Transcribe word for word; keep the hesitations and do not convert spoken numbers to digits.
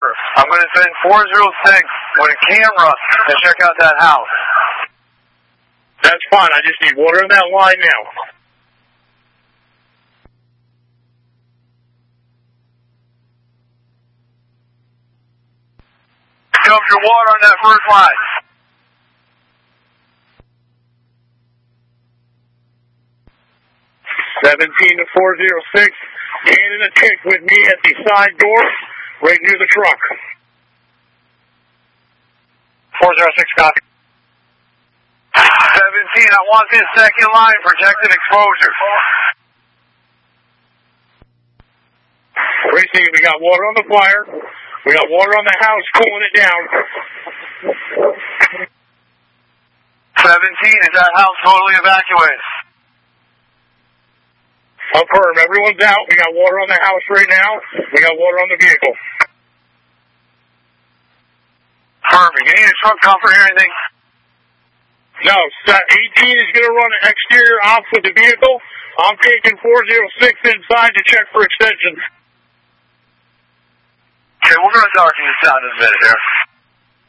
I'm going to send four zero six with a camera to check out that house. That's fine. I just need water in that line now. Dump your water on that first line. seventeen to four zero six. Cannon a tick with me at the side door, right near the truck. four zero six, copy. seventeen, I want this second line, protected exposure. Racing, we got water on the fire. We got water on the house, cooling it down. seventeen, is that house totally evacuated? Affirm, everyone's out. We got water on the house right now. We got water on the vehicle. Perfect. You need a truck comfort or anything? No, eighteen is going to run an exterior off with the vehicle. I'm taking four zero six inside to check for extensions. Okay, we're going to talk to you sound in a minute here.